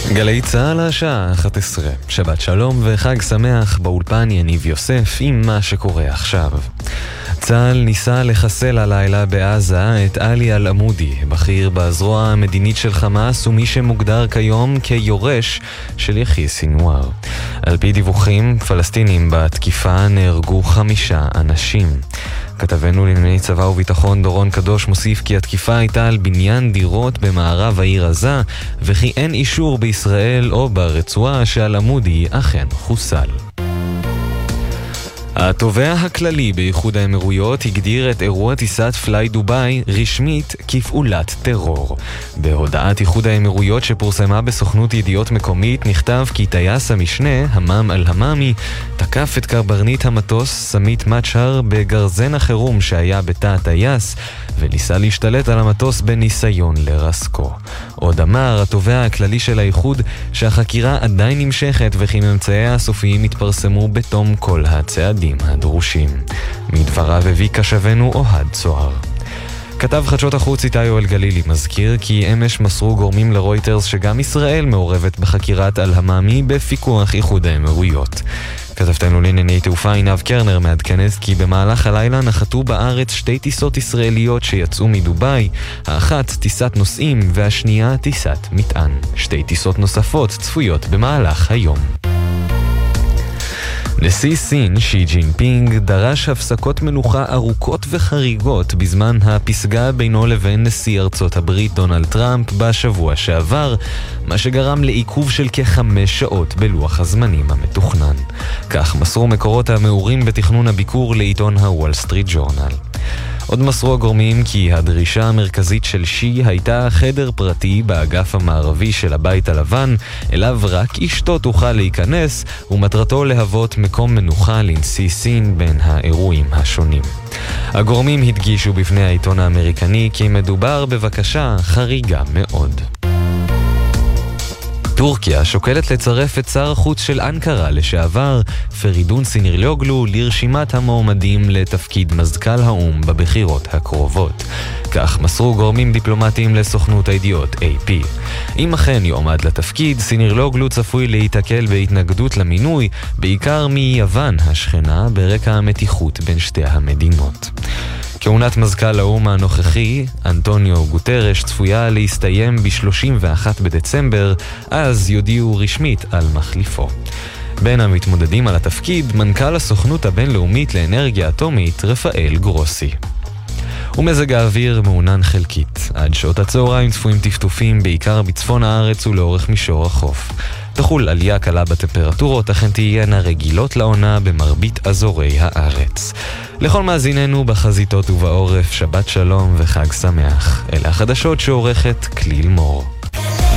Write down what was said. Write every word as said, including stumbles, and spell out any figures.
גלי צהל השעה אחת עשרה, שבת שלום וחג שמח. באולפן יניב יוסף עם מה שקורה עכשיו. צהל ניסה לחסל הלילה בעזה את עלי אל-עמודי, בכיר בזרוע המדינית של חמאס ומי שמוגדר כיום כיורש של יחיא סינואר. על פי דיווחים פלסטינים בתקיפה נהרגו חמישה אנשים. כתבנו לענייני צבא וביטחון דורון קדוש מוסיף כי התקיפה הייתה על בניין דירות במערב העיר עזה, וכי אין אישור בישראל או ברצועה שאל-עמודי אכן חוסל. התובע הכללי באיחוד האמירויות הגדיר את אירוע טיסת פליי דוביי רשמית כפעולת טרור. בהודעת איחוד האמירויות שפורסמה בסוכנות ידיעות מקומית נכתב כי טייס המשנה, המם אל-הממי, תקף את קברניט המטוס סמית מצ'הר בגרזן החירום שהיה בתא הטייס וניסה להשתלט על המטוס בניסיון לרסקו. עוד אמר התובע הכללי של האיחוד שהחקירה עדיין נמשכת וכי ממצאיה הסופיים התפרסמו בתום כל הצעדים הדרושים. מדבריו הביא קשבנו אוהד צוהר. כתב חדשות החוץ איתי יואל גלילי מזכיר כי אמש מסרו גורמים לרויטרס שגם ישראל מעורבת בחקירת אל-הממי בפיקוח איחוד האמירויות. כתבתנו לענייני תעופה עינב קרנר מעדכנת כי במהלך הלילה נחתו בארץ שתי טיסות ישראליות שיצאו מדוביי, האחת טיסת נוסעים והשנייה טיסת מטען. שתי טיסות נוספות צפויות במהלך היום. נשיא סין, שי ג'ינפינג, דרש הפסקות מנוחה ארוכות וחריגות בזמן הפסגה בינו לבין נשיא ארצות הברית דונלד טראמפ בשבוע שעבר, מה שגרם לעיכוב של כחמש שעות בלוח הזמנים המתוכנן. כך מסרו מקורות המעורים בתכנון הביקור לעיתון הוול סטריט ג'ורנל. עוד מסרו הגורמים כי הדרישה המרכזית של שי הייתה חדר פרטי באגף המערבי של הבית הלבן, אליו רק אשתו תוכל להיכנס, ומטרתו להוות מקום מנוחה לנשיא סין בין האירועים השונים. הגורמים הדגישו בפני העיתון האמריקני כי מדובר בבקשה חריגה מאוד. טורקיה שוקלת לצרף את שר החוץ של אנקרה לשעבר, פרידון סינרליוגלו, לרשימת המועמדים לתפקיד מזכ"ל האום בבחירות הקרובות. כך מסרו גורמים דיפלומטיים לסוכנות הידיעות איי פי. אם אכן יועמד לתפקיד, סינרליוגלו צפוי להתקל בהתנגדות למינוי, בעיקר מיוון השכנה, ברקע המתיחות בין שתי המדינות. כהונת מזכ"ל האום הנוכחי, אנטוניו גוטרש, צפויה להסתיים ב-שלושים ואחד בדצמבר, אז יודיעו רשמית על מחליפו. בין המתמודדים על התפקיד, מנכ"ל הסוכנות הבינלאומית לאנרגיה אטומית, רפאל גרוסי. ומזג האוויר מעונן חלקית. עד שעות הצהריים צפויים טפטופים בעיקר בצפון הארץ ולאורך מישור החוף. תחול עלייה קלה בטמפרטורות, אכן תהיינה רגילות לעונה במרבית אזורי הארץ. לכל מאזיננו בחזיתות ובעורף, שבת שלום וחג שמח. אלה החדשות שעורכת כליל מור.